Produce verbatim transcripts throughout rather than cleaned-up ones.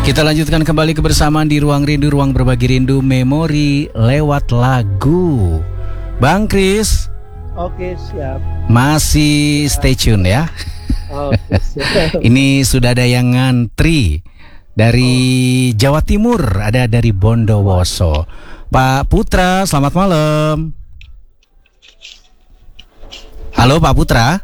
Kita lanjutkan kembali kebersamaan di Ruang Rindu, Ruang Berbagi Rindu Memori lewat lagu. Bang Kris. Oke, siap. Masih stay tune ya. Oke, siap. Ini sudah ada yang ngantri dari oh. Jawa Timur, ada dari Bondowoso. Pak Putra, selamat malam. Halo Pak Putra.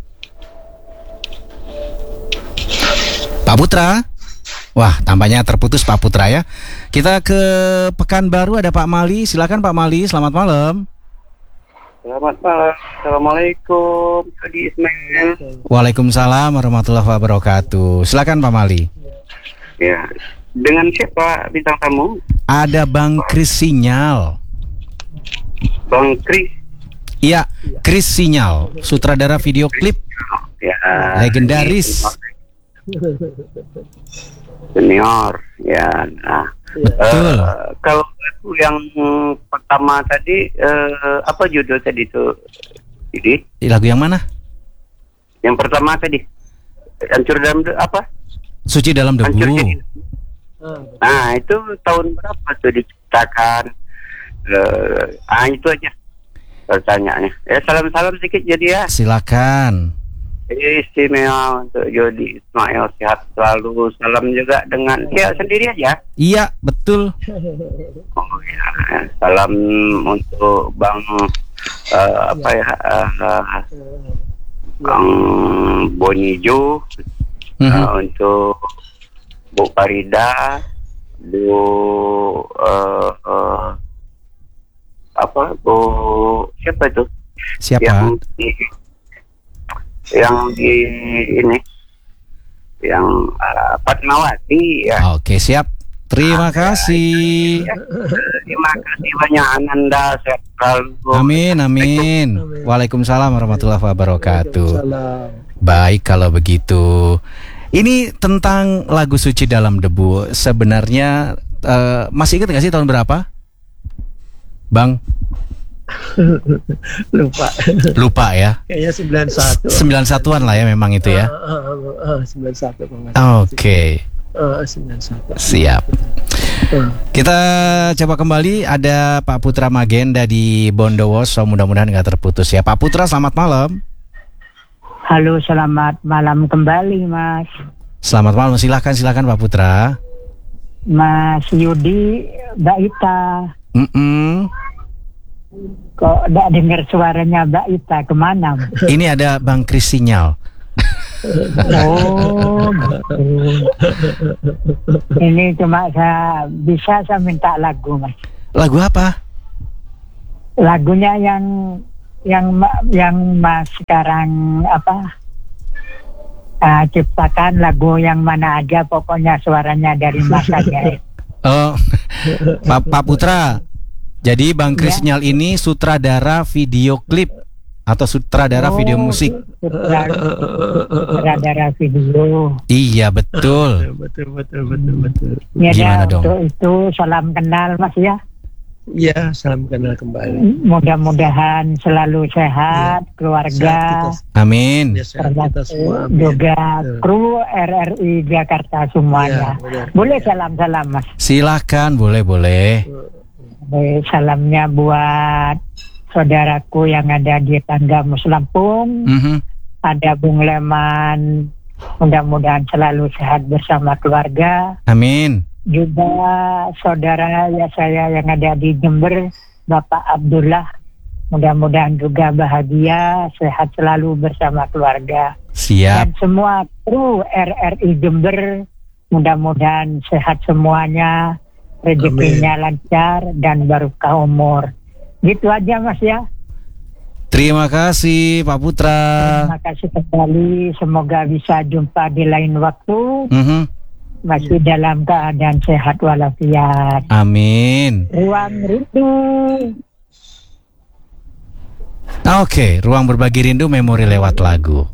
Pak Putra. Wah, tampaknya terputus Pak Putra ya. Kita ke Pekanbaru, ada Pak Mali. Silakan Pak Mali, selamat malam. Selamat malam. Assalamualaikum, Adi Ismail. Waalaikumsalam warahmatullahi wabarakatuh. Silakan Pak Mali. Ya, dengan siapa bintang tamu? Ada Bang Kris Sinyal. Bang Kris. Iya, Kris Sinyal, sutradara video klip. Ya, legendaris. Senior, ya. Nah, betul. Uh, kalau lagu yang pertama tadi, uh, apa judul tadi itu? Ini? Lagu yang mana? Yang pertama tadi, Hancur dalam de- apa? Suci dalam debu. Hancur jadi. Nah, itu tahun berapa tuh diciptakan? Uh, ah, itu aja pertanyaannya. Ya, salam-salam sedikit jadi ya. Silakan. Istimewa untuk Jody Ismail, sehat selalu. Salam juga dengan ya sendiri aja. Iya, betul. Oh ya, salam untuk Bang uh, apa ya uh, Bang Bonijo, uh, mm-hmm. untuk Bu Farida, Bu uh, uh, apa Bu siapa itu? Siapa? Yang di, yang di ini yang uh, Fatmawati ya. Oke, siap. Terima kasih. Ya, terima kasih banyak Ananda, sehat selalu. Amin, amin. Waalaikumsalam warahmatullahi wabarakatuh. Baik kalau begitu. Ini tentang lagu Suci Dalam Debu. Sebenarnya uh, masih ingat nggak sih tahun berapa, Bang? Lupa. Lupa ya. Kayaknya sembilan puluh satu. sembilan puluh satuan lah ya memang itu ya. Uh, uh, uh, sembilan puluh satu. Oke. Okay. Uh, sembilan puluh satu. Siap. Uh. Kita coba kembali, ada Pak Putra Magenda di Bondowoso, mudah-mudahan nggak terputus ya. Pak Putra, selamat malam. Halo, selamat malam kembali Mas. Selamat malam, silakan silakan Pak Putra. Mas Yudi, Mbak Ita. Mm-mm. Kok tidak dengar suaranya Mbak Ita, kemana? Ini ada Bang Kris Sinyal. Oh, betul. Ini cuma saya bisa saya minta lagu Mas. Lagu apa? Lagunya yang yang yang Mas sekarang apa? Uh, ciptakan lagu yang mana aja, pokoknya suaranya dari Mas aja. Oh, Pak, Pak Putra. Jadi Bang Kris Sinyal ya. Ini sutradara video klip atau sutradara oh, video musik? Sutradara video. Iya, betul. Betul betul betul betul. Ya, gimana dong? Untuk itu salam kenal Mas ya. Iya, salam kenal kembali. Mudah-mudahan selalu sehat, ya. Keluarga. Sehat kita, amin. Ya, sehat kita semua, amin. Juga kru R R I Jakarta semuanya. Ya, boleh ya. Salam-salam Mas. Silakan, boleh boleh. Salamnya buat saudaraku yang ada di Tangga Muslampung, mm-hmm. ada Bung Leman, mudah-mudahan selalu sehat bersama keluarga. Amin. Juga saudara ya saya yang ada di Jember, Bapak Abdullah, mudah-mudahan juga bahagia, sehat selalu bersama keluarga. Siap. Dan semua kru R R I Jember, mudah-mudahan sehat semuanya. Rezekinya lancar dan barokah umur. Gitu aja Mas ya. Terima kasih Pak Putra. Terima kasih kembali. Semoga bisa jumpa di lain waktu. Mm-hmm. Masih dalam keadaan sehat walafiat. Amin. Ruang Rindu. Oke, Ruang Berbagi Rindu Memori lewat lagu.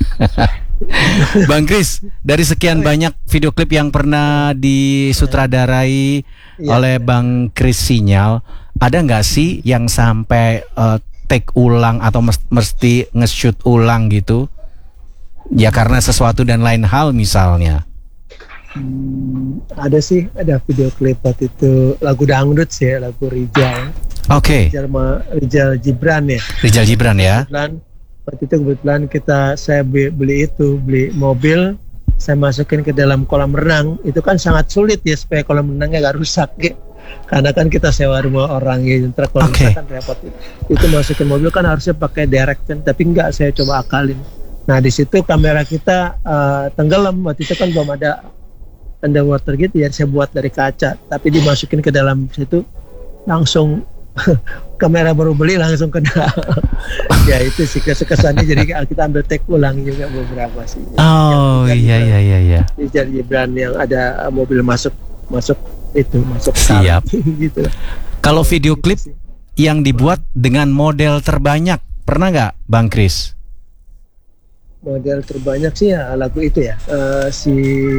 Bang Kris, dari sekian banyak video klip yang pernah disutradarai ya. oleh Bang Kris Sinyal, ada nggak sih yang sampai uh, take ulang atau mesti nge-shoot ulang gitu? Ya karena sesuatu dan lain hal misalnya. Hmm, ada sih, ada video klip waktu itu lagu dangdut sih, lagu Rijal. Oke. Rijal, Ma- Rijal Gibran ya. Rijal Gibran ya. Kebetulan waktu itu kebetulan kita saya be- beli itu, beli mobil, saya masukin ke dalam kolam renang. Itu kan sangat sulit ya supaya kolam renangnya gak rusak ya. Karena kan kita sewa rumah orang ya, ntar kalau Oke. rusak kan repot. Itu masukin mobil kan harusnya pakai direct kan, tapi enggak, saya coba akalin. Nah di situ kamera kita uh, tenggelam, waktu itu kan belum ada underwater gitu ya, saya buat dari kaca, tapi dimasukin ke dalam situ langsung kamera baru beli langsung kena. Ya itu sih kesannya, jadi kita ambil take ulang juga beberapa sih. Oh Yang iya iya iya iya. Rijal Gibran yang ada mobil masuk masuk itu masuk Siap. kali, gitu. Kalau video klip yang dibuat dengan model terbanyak pernah nggak, Bang Kris? Model terbanyak sih ya lagu itu ya, eh, si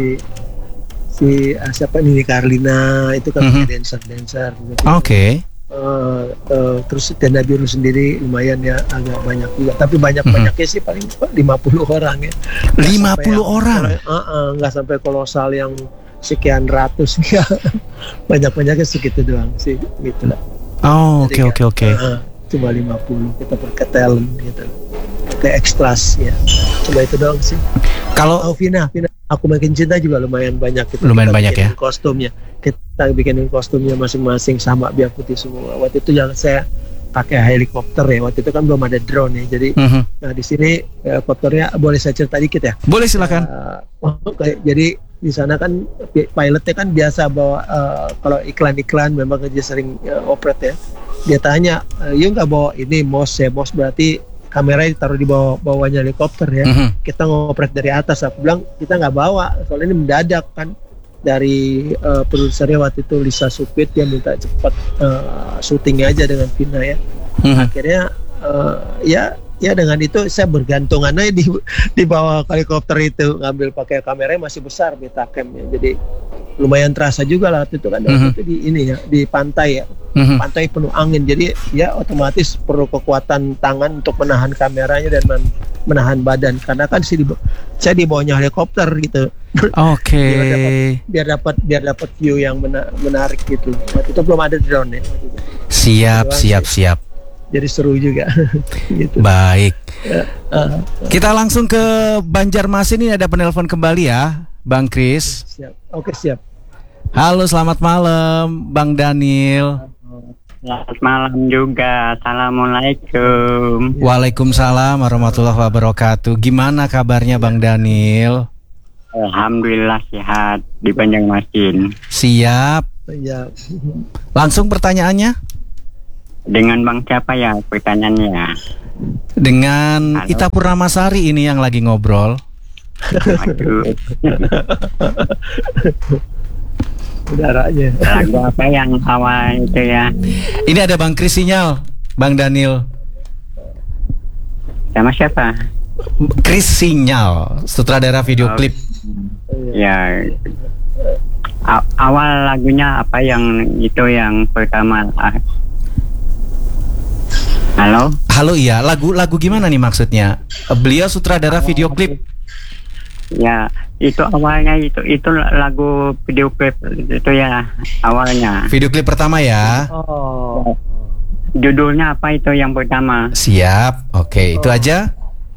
si ah, siapa Nini Carlina itu kan Mhm. dancer dancer gitu. Oke. Eh, eh, terus Tenda Biru sendiri lumayan ya, agak banyak juga, tapi banyak banyaknya sih paling lima puluh orang ya. Nggak lima sampai puluh yang- orang? eh, eh, nggak sampai kolosal yang sekian ratus ya. Banyak banyaknya segitu doang sih gitu lah. Oh Jadi oke oke kan, oke. eh, cuma lima puluh kita pakai talent gitu, pakai extras ya, cuma itu doang sih. Kalau Oh Vina, Vina, aku makin cinta juga lumayan banyak. Kita, Lumayan kita banyak bikinin ya? Kostumnya, kita bikinin kostumnya masing-masing sama biar putih semua. Waktu itu yang saya pakai helikopter ya. Waktu itu kan belum ada drone ya. Jadi, Mhm. nah di sini helikopternya boleh saya cerita dikit ya. Boleh silakan. Uh, oh, kayak- jadi di sana kan pi- pilotnya kan biasa bawa uh, kalau iklan-iklan memang dia sering uh, operate ya. Dia tanya, uh, "You nggak bawa ini mos ya? Mos berarti kameranya ditaruh di bawah bawahnya helikopter ya." Mhm. Kita ngoprek dari atas. Aku bilang kita nggak bawa, soalnya ini mendadak kan. Dari uh, produsernya waktu itu Lisa Supit, dia minta cepat uh, syutingnya aja dengan Vina ya. Mhm. Akhirnya uh, ya ya dengan itu saya bergantungan aja di di bawah helikopter itu, ngambil pakai kameranya masih besar Betacam ya. Jadi lumayan terasa juga lah waktu itu kan. Waktu Mhm. itu di ini ya, di pantai ya. Mhm. Pantai penuh angin, jadi ya otomatis perlu kekuatan tangan untuk menahan kameranya dan men- menahan badan, karena kan sih di, saya di bawahnya helikopter gitu. Oke. biar dapat biar dapat biar dapat view yang mena- menarik gitu. Waktu itu belum ada drone ya, waktu itu. Siap siap siap. Jadi seru juga. Gitu. Baik. Uh, Kita langsung ke Banjarmasin, ini ada penelpon kembali ya, Bang Kris. siap. Oke siap. Halo, selamat malam, Bang Daniel. Selamat malam juga. Assalamualaikum. Waalaikumsalam warahmatullahi wabarakatuh. Gimana kabarnya, Bang Daniel? Alhamdulillah sehat di Banjarmasin. Siap. Ya. Langsung pertanyaannya Dengan Bang siapa ya pertanyaannya? dengan Halo. Ita Purnamasari ini yang lagi ngobrol. Waduh, Udaranya. lagu apa yang awal itu ya? Ini ada Bang Kris Sinyal, Bang Daniel. Sama siapa? Kris Sinyal, sutradara video Oh. klip. Ya, a- awal lagunya apa yang itu yang pertama? Ah. Halo? Halo, iya, lagu-lagu gimana nih maksudnya? Beliau sutradara video klip. Ya, itu awalnya itu itu lagu video klip itu ya awalnya. Video klip pertama ya. Oh. Judulnya apa itu yang pertama? Siap. Oke, itu aja.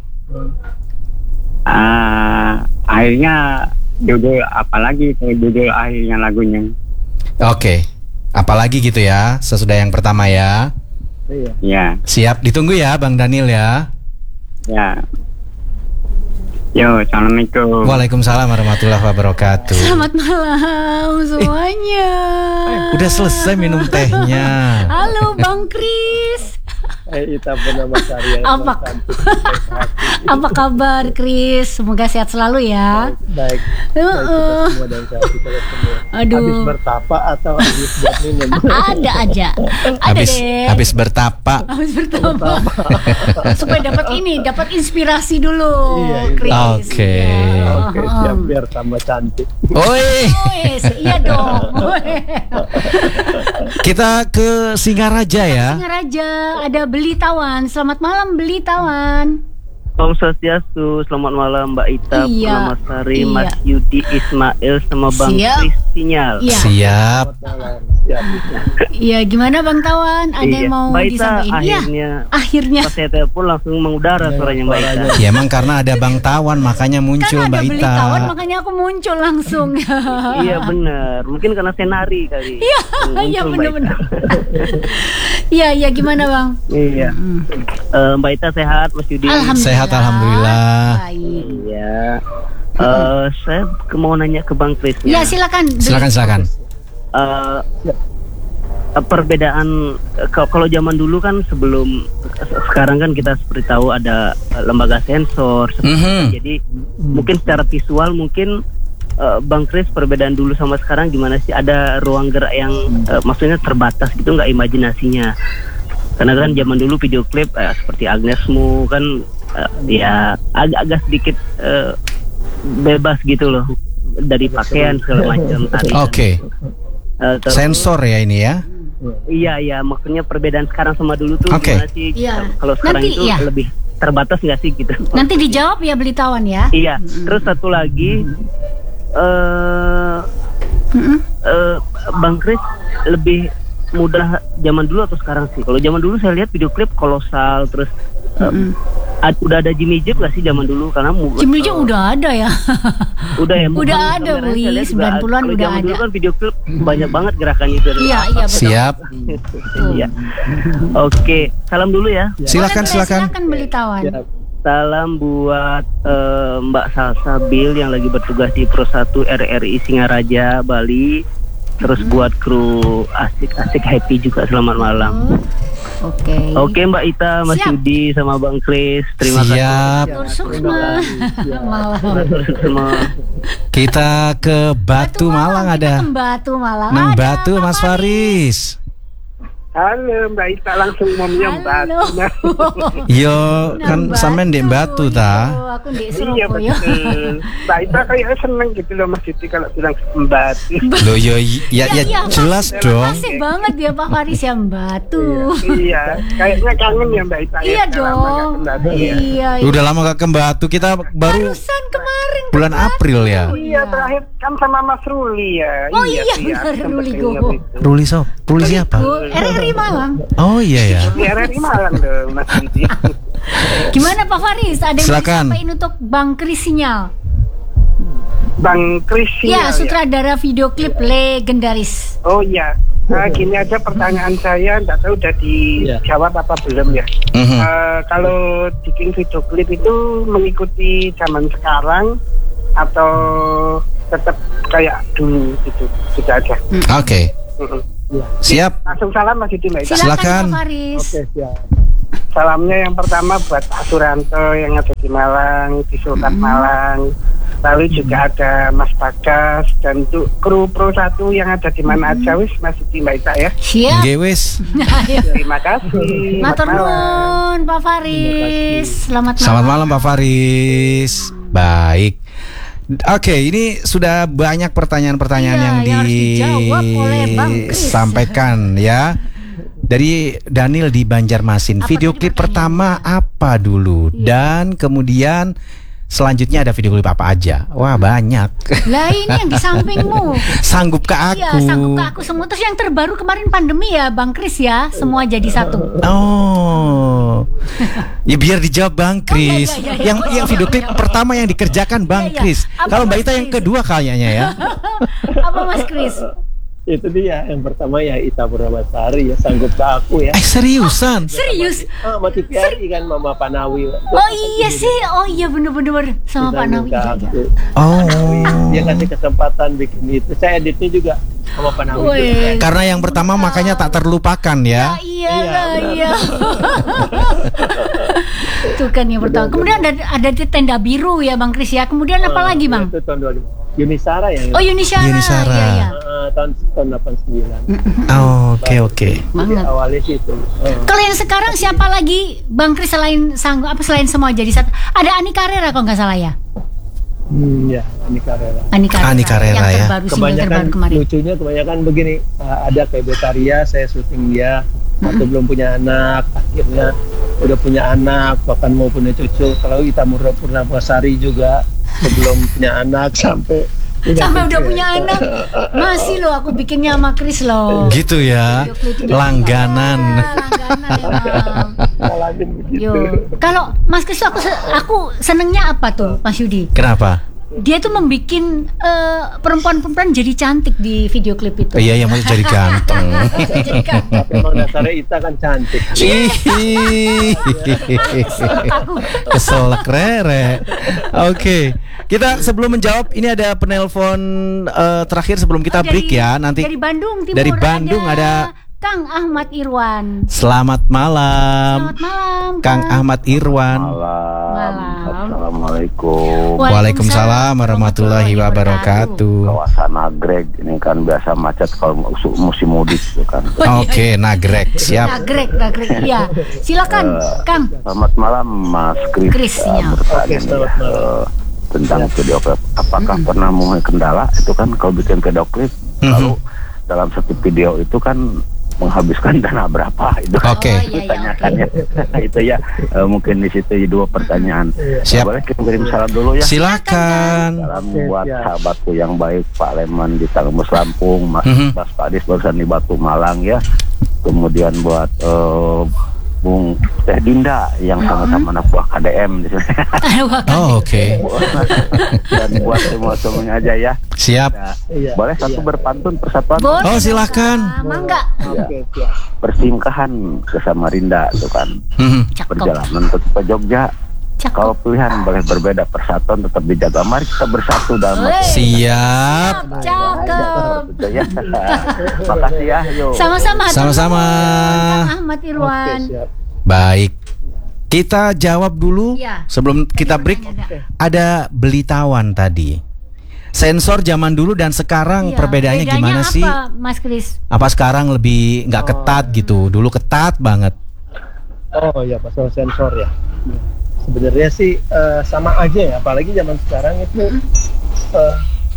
Ah, akhirnya judul apa lagi itu judul akhirnya lagunya? Oke. Apalagi gitu ya, sesudah yang pertama ya. Iya. Ya, Siap, ditunggu ya Bang Daniel ya. ya. Yo, assalamualaikum. Waalaikumsalam warahmatullahi wabarakatuh. Selamat malam semuanya. Udah selesai minum tehnya. Halo Bang Kris. Eh, Ita Purnamasari. Apa apa kabar Kris? Semoga sehat selalu ya. Baik. Baik, kita semua dan sehat kita semua. Aduh. Habis bertapa atau habis buat minum? Ada aja. Ada Habis deh. habis bertapa. Habis bertambah. Supaya dapat ini, dapat inspirasi dulu, Iya, iya. Kris. Oke. Ya. Oke, siap, biar tambah cantik. Oi, Wes, iya dong. kita ke Singaraja ya. Singaraja, ada Beli Tawan. Selamat malam Beli Tawan. Om Swastiastu, selamat malam Mbak Ita, Iya, Mas Sari, iya. Mas Yudi, Ismail, sama Bang Siap. Kris Sinyal. Iya. Siap. Iya, gimana Bang Tawan? Ada yang mau Mbak Ita disampaikan? Iya. akhirnya Akhirnya. pas saya telepon langsung mengudara suaranya Mbak Ita. Ya emang karena ada Bang Tawan makanya muncul Kan ada Mbak beli Ita. Tawan, makanya aku muncul langsung. Iya benar, mungkin karena saya nari kali. Iya, Muncul iya Mbak benar-benar. Ita. Iya, iya gimana Bang? Iya. Eh, Mbak Ita sehat, Mas Yudi? Alhamdulillah. Sehat, alhamdulillah. Baik. Iya. Eh, saya ke- mau nanya ke Bang Kris. Ya, silakan. Silakan silakan. Eh, perbedaan eh, kalau kalau zaman dulu kan sebelum sekarang kan kita seperti tahu ada eh, lembaga sensor seperti Mhm. itu. Jadi mungkin secara visual mungkin eh, Bang Kris perbedaan dulu sama sekarang gimana sih? Ada ruang gerak yang eh, maksudnya terbatas gitu nggak imajinasinya? Karena kan zaman dulu video klip eh, seperti Agnesmu kan eh, ya agak-agak sedikit eh, bebas gitu loh dari pakaian segala macam tadi. Oke. Eh, terus- Sensor ya ini ya. Iya iya, maksudnya perbedaan sekarang sama dulu tuh Oke. gimana sih? Iya. Kalau sekarang Nanti, itu iya. lebih terbatas nggak sih gitu? Nanti dijawab ya beli Tawan ya. Iya. Terus satu lagi, eh Mm-mm. eh, Bang Kris lebih mudah zaman dulu atau sekarang sih? Kalau zaman dulu saya lihat video klip kolosal, terus eh, ad- udah ada Jimmy Jeep nggak sih zaman dulu? Karena mu- Jimmy eh, Jeep udah ada ya. udah ya. Udah bukan ada, kameranya Wi. saya lihat juga sembilan puluhan kalau udah zaman ada. dulu kan video klip banyak banget gerakannya itu. Iya, iya betul. Siap. Iya. Oke, salam dulu ya. Silakan Boleh, silakan. Silakan beli Tawan. Salam buat eh, Mbak Salsa Bill yang lagi bertugas di Pro satu R R I Singaraja, Bali. Terus buat kru asik-asik happy juga selamat malam. Oke. Oke Mbak Ita, Mas Siap. Yudi sama Bang Kris, terima Siap. kasih. Tur Sukma. Malam. Semua. Kita ke Batu Malang Kita ada. ke Batu Malang. Nang Ada, Batu Pak Mas Faris. Halo Mbak Ita, langsung mau menyambat. Halo. Yo Nang kan sampean di Batu ta. Yo, aku di Iya Surabaya. betul. Mbak Ita kayaknya seneng gitu loh Mas Yudi kalau bilang Batu. Loh yo ya ya Iya, jelas Pak. dong. Makasih banget ya Pak Faris yang Batu. Iya, kayaknya kangen ya Mbak Ita. ya, Iya udah lama nggak dong. ke Batu ya. Iya. iya. Udah lama gak ke Batu, kita baru Barusan kemarin bulan April ya. Iya, terakhir kan sama Mas Ruli ya. Oh iya, sih, benar, aku Ruli sempet Gowo. denger itu. Ruli so, Ruli siapa? Bu, R R I Malang. Oh iya ya. Di R R I Malang dong Mas Yudi. Gimana Pak Faris? Ada yang mau Silakan. disampaikan untuk Bang Kris Sinyal? Bang Kris Ya, Sinyal, sutradara video klip legendaris. Oh iya. Nah, gini aja pertanyaan saya, nggak tahu udah dijawab apa belum ya. Mhm. Eh, kalau bikin video klip itu mengikuti zaman sekarang atau tetap kayak dulu gitu, gitu aja. Oke. Mm-mm. Siap. Langsung salam Mas Yudi Mbak Ita. Silakan, Silakan. Pak Faris. siap. Salamnya yang pertama buat Pak Suranto yang ada di Malang, di Sultan Malang. Lalu juga ada Mas Bagas dan untuk kru Pro satu yang ada di mana aja wis Mas Yudi Mbak Ita ya. Siap. Nggih wis. Ayo. Terima kasih. Matur Selamat malam. nuwun Pak Faris. Selamat malam. Selamat malam Pak Faris. Baik. Oke, ini sudah banyak pertanyaan-pertanyaan Iya, yang yang harus dijawab oleh Bang Kris. disampaikan ya. Dari Daniel di Banjarmasin. Apa Video tadi klip pertanyaannya? pertama apa dulu? Dan kemudian selanjutnya ada video klip apa aja? Wah, banyak. Lah ini yang di sampingmu. Sanggup ke aku. Iya, sanggup ke aku semua. Terus yang terbaru kemarin pandemi ya Bang Kris ya. Semua jadi satu. Oh, ya biar dijawab Bang Kris. Oh, iya, iya, iya. Yang yang video klip pertama yang dikerjakan Bang Iya, iya. Kris. Apa Kalau Mbak Mas Ita yang Kris? kedua kayaknya ya. Apa Mas Kris? Itu dia yang pertama ya Ita Purnamasari ya sanggup ke aku ya. Eh seriusan? Serius? Ah, sama T V R I kan Mama Panawi. Oh iya sih. Oh iya bener-bener sama Pak Nawi. Iya, iya. Oh. Dia kasih kesempatan bikin itu. Saya editnya juga sama Pak Nawi. Wih. Karena yang pertama makanya tak terlupakan Ya ya. iya lah iya. Itu kan yang pertama. Kemudian ada ada di tenda biru ya Bang Kris ya. Kemudian apa lagi Bang? Itu tahun dua ribu. Yunisara ya. Oh Yunisara. Yunisara. Iya iya. Ah, tahun tahun delapan puluh sembilan. Oh, Oke oke. Jadi Banget. awalnya sih itu. Oh. Kalau yang sekarang siapa lagi Bang Kris selain sanggup apa selain semua jadi satu? Ada Ani Carrera kalau nggak salah ya. Hmm, ya, ini Carrera. Ani Carrera. Ani Carrera, yang ya. terbaru single Kebanyakan terbaru kemarin. lucunya kebanyakan begini, uh, ada kayak Betaria, saya syuting dia waktu belum punya anak, akhirnya udah punya anak, bahkan mau punya cucu. Kalau kita Purnamawasari juga sebelum punya anak sampai sampai udah punya anak masih loh aku bikinnya sama Chris loh. Gitu ya, langganan. Ya, langganan ya, Yo, kalau Mas Chris aku aku senengnya apa tuh, Mas Yudi? Kenapa? Dia tuh membikin uh, perempuan-perempuan jadi cantik di video klip itu. Iya, yang mau jadi ganteng. Jadi ganteng. Tapi memang dasarnya Ita kan cantik. Keselak rere. Oke, kita sebelum menjawab ini ada penelpon uh, terakhir sebelum kita dari, break ya. Nanti dari Bandung Timur dari Bandung ada, ada Kang Ahmad Irwan. Selamat malam. Selamat malam, Kang Ahmad Irwan. Malam. Malam. Assalamualaikum. Waalaikumsalam warahmatullahi wabarakatuh. Kawasan Nagreg ini kan biasa macet kalau musim, musim mudik itu kan. Oke, Nagreg siap. Nagreg, Nagreg. Iya. Silakan, Uh, Kang. Selamat malam Mas Kris. Chris, Uh, ya. bertanya Oke, nih, selamat ya, malam. uh, tentang video klip. Apakah Mm-mm. pernah mengalami kendala itu kan kalau bikin video klip Mhm. lalu dalam satu video itu kan menghabiskan dana berapa itu kan Oke. Oh, iya, iya, ditanyakannya. Itu ya uh, mungkin di situ dua pertanyaan. Siap. Boleh kirim salam dulu ya. Silakan. Salam Oke, buat siap. sahabatku yang baik, Pak Leman di Tangmus Lampung, Mas Mhm. Mas Padis barusan di Batu Malang ya. Kemudian buat eh, Bung Teh Dinda yang sama-sama anak buah K D M di sini. Oh, oke. Dan buat semua semuanya aja ya. Siap. Nah, Iya. boleh satu Iya. berpantun persatuan. Boleh. Oh, silakan. Mangga. Ya. Oke, siap. Persingkahan ke Samarinda itu kan. Mhm. Cakep. Perjalanan ke ke Jogja. Cakep. Kalau pilihan boleh berbeda, persatuan tetap dijaga. Mari kita bersatu dalam Wey. Siap. Cakep. Gitu ya. Makasih ya, yuk. Sama-sama. Sama-sama. Kang Ahmad Oke, Irwan. siap. Baik. Kita jawab dulu Iya. sebelum kita break. Ada Belitawan tadi. Sensor zaman dulu dan sekarang Iya. perbedaannya Bedanya gimana apa, sih? Mas Kris? Apa sekarang lebih nggak ketat gitu? Dulu ketat banget. Oh ya, pasal sensor ya. Sebenarnya sih eh, sama aja ya, apalagi zaman sekarang itu eh,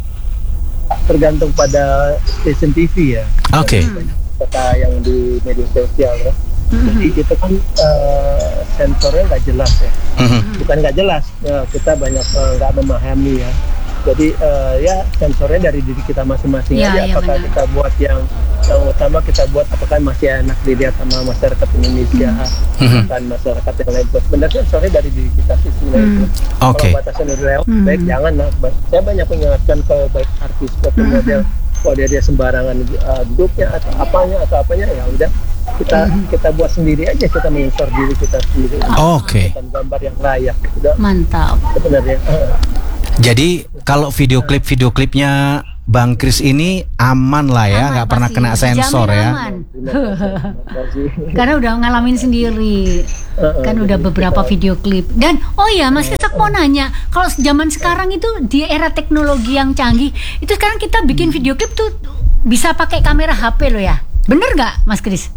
tergantung pada stasiun T V ya. Oke. Kata yang di media sosial ya. Jadi itu kan eh, sensornya nggak jelas ya. Mhm. Bukan nggak jelas, ya, kita banyak eh, nggak memahami ya. Jadi eh, ya sensornya dari diri kita masing-masing Iya, aja. iya, Apakah benar. kita buat yang yang utama kita buat apakah masih enak dilihat sama masyarakat Indonesia, Mhm. bukan masyarakat yang lain. Sebenarnya sensornya dari diri kita sih sebenarnya. Hmm. itu. Oke. Kalau batasan udah lewat, Hmm. baik jangan lah. Ba- Saya banyak mengingatkan ke baik artis foto Hmm. model, kalau dia dia sembarangan uh, duduknya atau apanya atau apanya ya udah kita kita buat sendiri aja, kita mensor diri kita sendiri. Oke. Dan gambar yang layak, udah Mantap. sebenarnya. Uh, Jadi kalau video klip video klipnya Bang Kris ini aman lah ya, Aman, nggak pernah pasti. kena sensor Dijamin ya. aman. terima kasih. Karena udah ngalamin sendiri. Uh, uh, Kan jadi udah beberapa kita- video klip. Dan oh ya Mas Kris, aku mau nanya, kalau zaman sekarang itu di era teknologi yang canggih, itu sekarang kita bikin video klip tuh bisa pakai kamera H P lo ya? Bener nggak Mas Kris?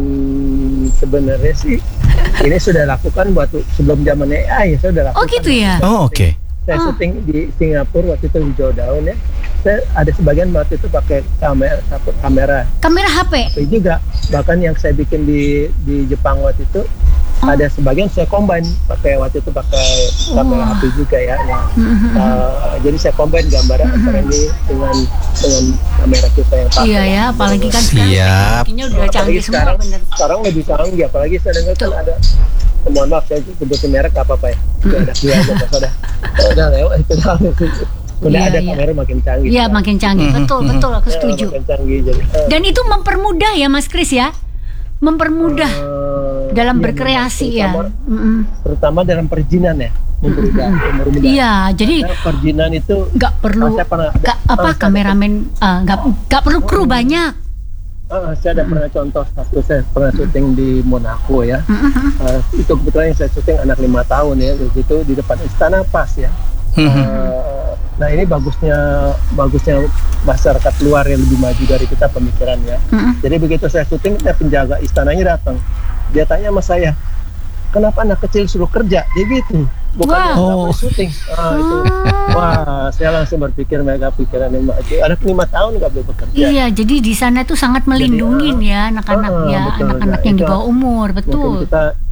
Hmm, sebenarnya sih ini sudah lakukan waktu sebelum zaman A I ya, saya sudah lakukan. Oh gitu ya? Oh, oke. Saya Ah. syuting di Singapura waktu itu di Daun ya. Saya ada sebagian waktu itu pakai kamera kamera Kamera H P? H P juga. Bahkan yang saya bikin di di Jepang waktu itu Oh. ada sebagian saya combine pakai waktu itu pakai kamera Wah. H P juga ya. ya. Mhm. Uh, jadi saya combine gambar antara ini dengan dengan kamera kita yang pakai. Iya ya, apalagi kan sekarang Siap. teknologinya udah Apalagi canggih semua sekarang, bener. sekarang lebih canggih, apalagi saya dengar kan Tuh. ada, mohon maaf saya sebutin merek apa apa ya, udah ada dia aja pas ada, udah lewat itu dah, udah Iya, ada iya. kamera makin canggih. Iya sekarang. makin canggih, Mhm, betul mhm. betul aku Eh, setuju. makin canggih jadi. eh, Dan itu mempermudah ya Mas Kris ya, mempermudah eh, dalam iya, berkreasi ya. terutama, Mm-mm. terutama dalam perizinan ya, mempermudah, mempermudah. Iya, jadi Karena perizinan itu nggak perlu saya pernah- nggak apa ah, saya- kameramen ah, nggak nggak perlu kru banyak. ah, saya ada pernah contoh satu, saya pernah syuting di Monaco ya. Mm-mm. Eh, itu kebetulan yang saya syuting anak lima tahun ya, begitu di depan istana pas ya. Mhm. Eh, nah ini bagusnya bagusnya masyarakat luar yang lebih maju dari kita pemikirannya. Mm-mm. Jadi begitu saya syuting, nah penjaga istananya datang, dia tanya sama saya, kenapa anak kecil suruh kerja? Dia gitu, bukan Wow. nggak Oh. boleh syuting. Ah, itu. Wah, saya langsung berpikir mereka pikiran yang maju. Anak lima tahun nggak boleh bekerja. Iya, jadi di sana tuh sangat melindungi ya anak-anak ah, ya, betul. anak-anak Nah, yang di itu bawah umur, Mungkin betul. kita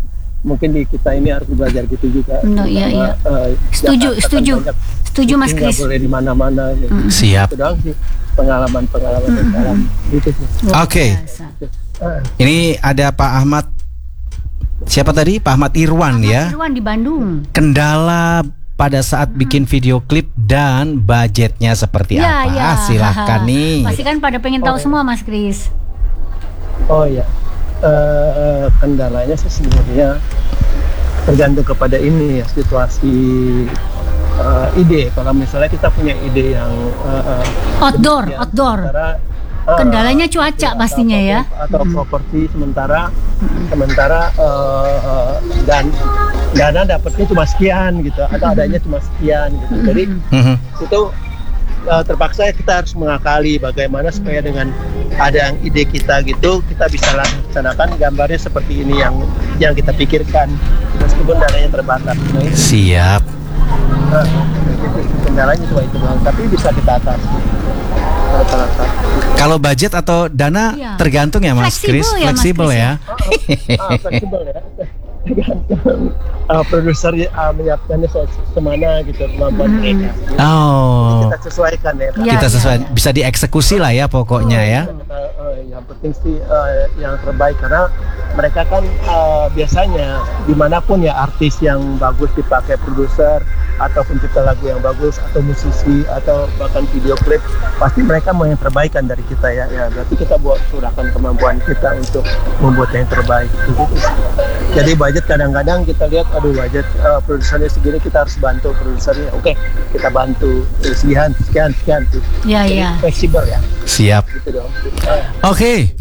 mungkin di kita ini harus belajar gitu juga. No, iya, iya. Uh, Setuju, setuju. Setuju Mas Nggak Kris. boleh di mana-mana. Gitu. Mm. Siap. Itu doang sih pengalaman-pengalaman Mm. dalam gitu sih. Oke. Uh, Ini ada Pak Ahmad. Siapa tadi? Pak Ahmad Irwan ya. Irwan di Bandung. Kendala pada saat bikin video klip dan budgetnya seperti Ya, apa? ya. Silahkan nih. Pasti kan pada pengen tahu Oh. semua Mas Kris. oh ya, uh, kendalanya sih sebenarnya tergantung kepada ini ya situasi uh, ide. Kalau misalnya kita punya ide yang uh, uh, Outdoor, demikian, outdoor. sementara, uh, Kendalanya cuaca atau pastinya ya. Atau Mm. properti sementara sementara uh, uh, dan dana dapatnya cuma sekian gitu atau adanya cuma sekian gitu. Jadi Mhm. itu uh, terpaksa kita harus mengakali bagaimana supaya dengan ada yang ide kita gitu kita bisa laksanakan gambarnya seperti ini yang yang kita pikirkan meskipun dananya terbatas. Nah, itu, Siap. uh, itu kendalanya cuma itu doang, tapi bisa kita atasi. Rata-rata. Kalau budget atau dana Iya. tergantung ya Mas Fleksibel Kris, ya, Mas fleksibel Kris, ya. Ah, fleksibel ya. Tergantung uh, produser uh, menyiapkannya se- semana gitu kemampuan Hmm. mereka. Oh, Kita sesuaikan ya. Pak. Ya, kita ya, sesuai ya. bisa dieksekusi lah ya pokoknya ya. Uh, uh, yang penting sih uh, yang terbaik karena mereka kan uh, biasanya dimanapun ya artis yang bagus dipakai produser atau pencipta lagu yang bagus atau musisi atau bahkan video klip pasti mereka mau yang terbaik kan dari kita ya. Ya berarti kita buat curahkan kemampuan kita untuk membuat yang terbaik. Gitu. Jadi budget kadang-kadang kita lihat aduh budget uh, produsernya segini kita harus bantu produsernya. Oke, kita bantu eh, sekian sekian sekian. Ya, Jadi ya. fleksibel ya. Siap. Gitu dong. Uh, Oke.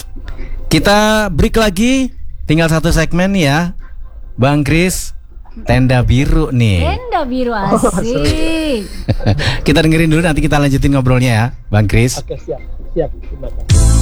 Kita break lagi. Tinggal satu segmen ya. Bang Kris, tenda biru nih. Tenda biru asik. Kita dengerin dulu nanti kita lanjutin ngobrolnya ya, Bang Kris. Oke siap siap. Terima kasih.